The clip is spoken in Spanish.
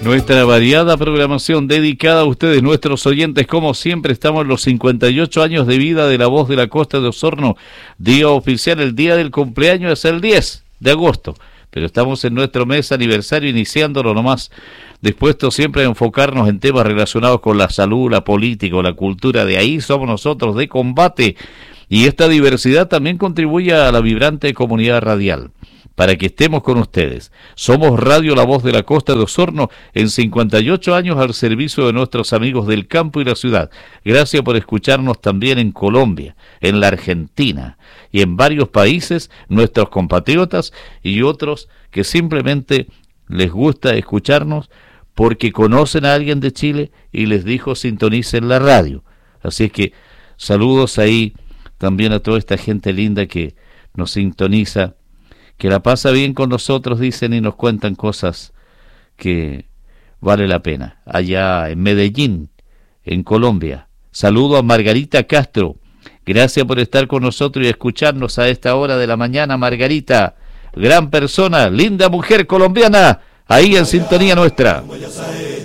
Nuestra variada programación dedicada a ustedes, nuestros oyentes, como siempre, estamos en los 58 años de vida de La Voz de la Costa de Osorno. Día oficial, el día del cumpleaños es el 10 de agosto, pero estamos en nuestro mes aniversario, iniciándolo nomás, dispuestos siempre a enfocarnos en temas relacionados con la salud, la política, la cultura. De ahí somos nosotros, de combate, y esta diversidad también contribuye a la vibrante comunidad radial, para que estemos con ustedes. Somos Radio La Voz de la Costa de Osorno, en 58 años al servicio de nuestros amigos del campo y la ciudad. Gracias por escucharnos también en Colombia, en la Argentina y en varios países, nuestros compatriotas y otros que simplemente les gusta escucharnos porque conocen a alguien de Chile y les dijo sintonicen la radio. Así es que saludos ahí también a toda esta gente linda que nos sintoniza, que la pasa bien con nosotros, dicen, y nos cuentan cosas que vale la pena. Allá en Medellín, en Colombia. Saludo a Margarita Castro. Gracias por estar con nosotros y escucharnos a esta hora de la mañana, Margarita. Gran persona, linda mujer colombiana, ahí en sintonía nuestra.